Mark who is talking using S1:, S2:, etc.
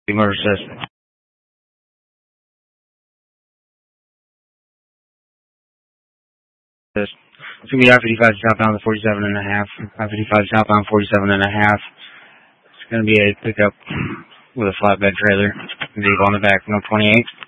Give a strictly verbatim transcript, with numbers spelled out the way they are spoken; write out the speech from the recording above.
S1: Motor says. It's going to be I fifty-five southbound to forty-seven and a half. I fifty-five southbound forty-seven and a half. It's going to be a pickup with a flatbed trailer. Vehicle on the back, no twenty-eight.